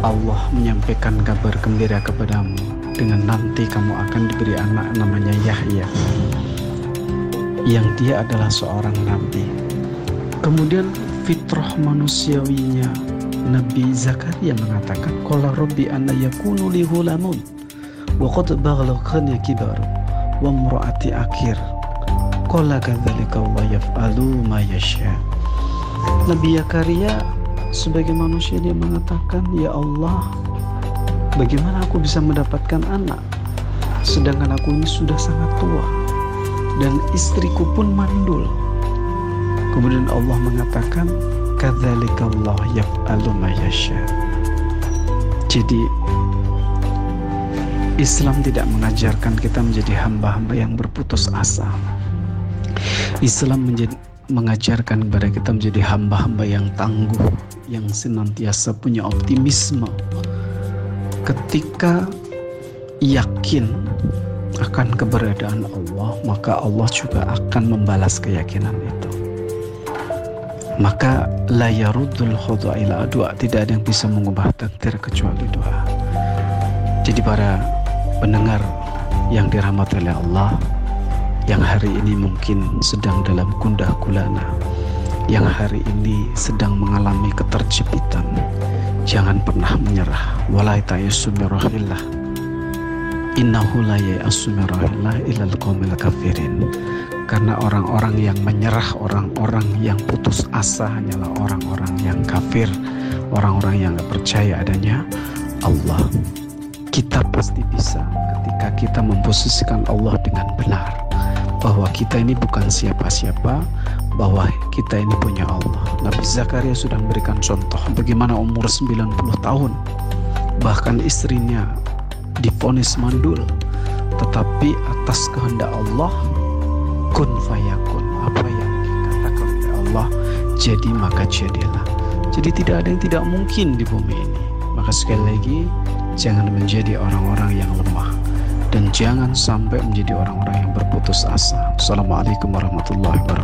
Allah menyampaikan kabar gembira kepadamu dengan nanti kamu akan diberi anak namanya Yahya, yang dia adalah seorang nabi. Kemudian fitrah manusiawinya Nabi Zakaria mengatakan, qala rabbi anna yakunu li ghulamun wa qad baghlaghani kibar wa imraati akhir qala kadzalika Allah yaf'alu ma yasha. Nabi Zakaria sebagai manusia dia mengatakan, ya Allah, bagaimana aku bisa mendapatkan anak sedangkan aku ini sudah sangat tua dan istriku pun mandul. Kemudian Allah mengatakan, kadzalika Allah yaf'alu ma yasha. Jadi Islam tidak mengajarkan kita menjadi hamba-hamba yang berputus asa. Islam mengajarkan kepada kita menjadi hamba-hamba yang tangguh, yang senantiasa punya optimisme. Ketika yakin akan keberadaan Allah, maka Allah juga akan membalas keyakinan itu. Maka la yaruddul khudu'a ila du'a, tidak ada yang bisa mengubah takdir kecuali doa. Jadi para pendengar yang dirahmati oleh Allah, yang hari ini mungkin sedang dalam gundah gulana, yang hari ini sedang mengalami keterjepitan, jangan pernah menyerah. Wala ta'yasu min rahillah, innahu la ya'asu min rahillah illal qaumil kafirin. Karena orang-orang yang menyerah, orang-orang yang putus asa hanyalah orang-orang yang kafir, orang-orang yang gak percaya adanya Allah. Kita pasti bisa ketika kita memposisikan Allah dengan benar, bahwa kita ini bukan siapa-siapa, bahwa kita ini punya Allah. Nabi Zakaria sudah memberikan contoh bagaimana umur 90 tahun, bahkan istrinya divonis mandul, tetapi atas kehendak Allah, kun fayakun, apa yang dikatakan oleh Allah jadi maka jadilah. Jadi tidak ada yang tidak mungkin di bumi ini. Maka sekali lagi, jangan menjadi orang-orang yang lemah dan jangan sampai menjadi orang-orang yang berputus asa. Assalamualaikum warahmatullahi wabarakatuh.